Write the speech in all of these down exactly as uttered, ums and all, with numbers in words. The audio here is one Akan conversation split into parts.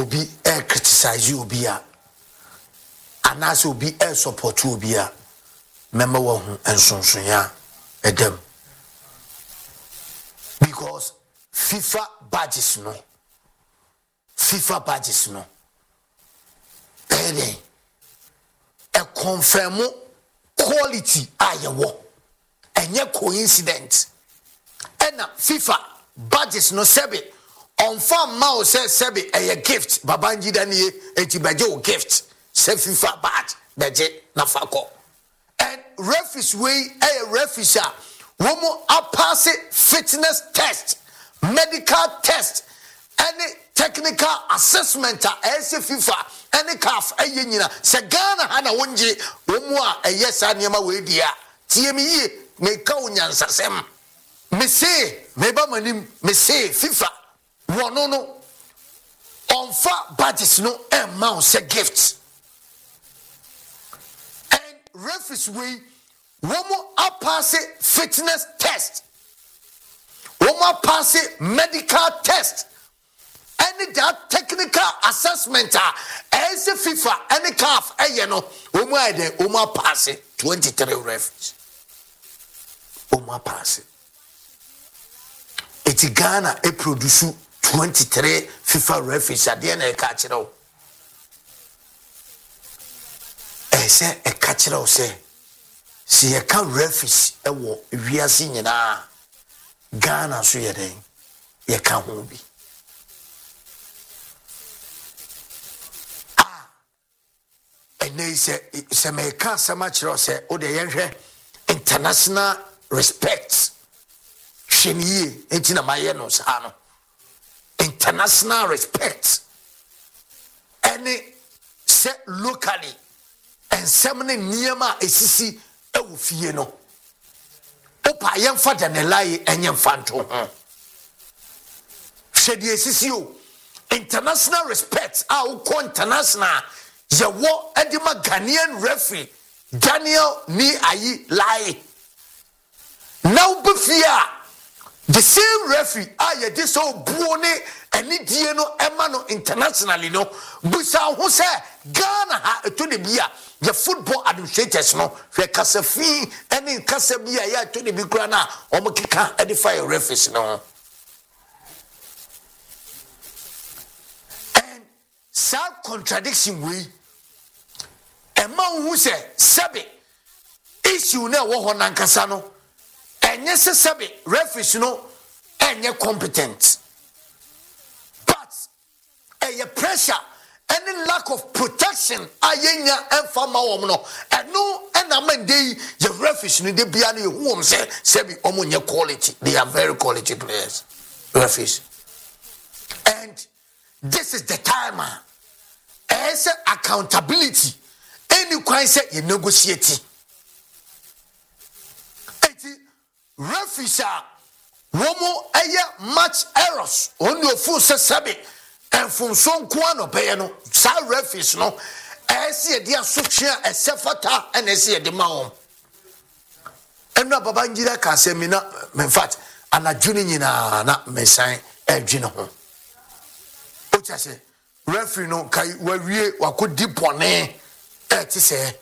obi e criticize obi a anase obi e support obi a mema wo hu ensonsonya edem because FIFA badges no FIFA badges no eh e confirm quality ayewo enye coincidence ena FIFA badges no sebe on farm ma o say sebe a gift Babangida ni enti beje o gift se FIFA badge beje na fako and referees way a referees a womo a pass fitness test medical test any technical assessment a se FIFA any caf aye nyina se Ghana ha na wonje womo a eyesa niam we dia tie me yi me ka onyansasem me say me ba manim me say FIFA wono no on fa badges no e ma se gifts and referees we womo a pass fitness test womo pass medical test any that technical assessment as FIFA any C A F aye no womo ade womo pass twenty-three referees womo pass eti Ghana e produce twenty-three FIFA referees ade na e ka kire o e se e ka kire o se si e ka referees e wo wiase nyina Ghana so ye den ye ka ho bi ah ene se se me ka sama kire o se o de ye hwe international respect sheniye enti na maye no sa no international respect any se locally and semne niema esisi ewu fie no opa yemfa de ne lai enyemfa nto ho hwede esisi o international respect a wo international ye wo edima Ghanaian referee Daniel ni ayi lai now befia the same referee ah ye this so buone any die no ema no internationally no busa ho se Ghana ha to de bia ye football administrators no hwe kasafi any kasabia ya to de bi kura na omo keka edify referees no and some contradiction we ema hu se sebe issue na wo ho nankasa no enye se sebe referees no enye competent but a pressure any lack of protection ayenya enfama wom no eno ena mandei ye referees no de bia no hu wom se sebe omonye quality they are very quality players referees and this is the time as accountability any kwan say you negotiate referees are womo eye match errors on your full sebe and from so kwano pay no sa referees no ese dia sotwea esefata and ese de ma enu Babangida ka se mi na in fact anadwuni nyina na mesan adwene ho o cha se referee no kai wawie wakodi pone e ti se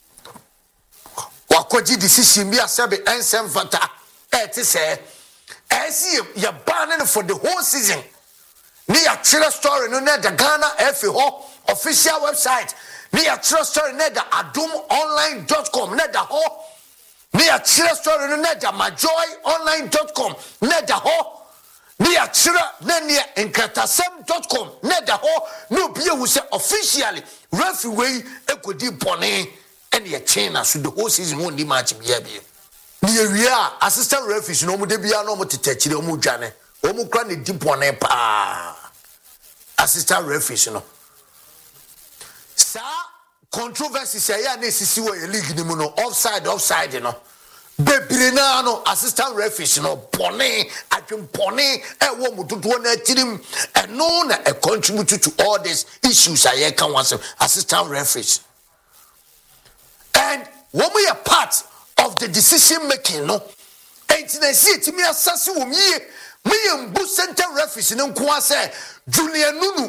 wakoji decision bi asebe ensem fata e ti se e si ya ban for the whole season ni ya tire story no na the Ghana F A ho official website ni ya tire story na the adum online dot com na da ho ni ya tire story no na the majoy online dot com na da ho ni ya tire na ni enkatasem dot com na da ho no bie hu se officially referee we ekodi pone and ye China so the whole season won di match bia bia ni ewia assistant referees no mu de bia no mu tetachire mu dwane o mu kra ne di pone pa assistant referees no sa controversy say ya na sisi wo league ni mu no offside offside no bebire na no assistant referees no pone adwen pone e wo mu dodo na tirim e no na e contribute to all these issues aye kan once assistant referees and when we are part of the decision making no ain't na see it me assess wo me me mbu center referees no nko ase Julian Nunu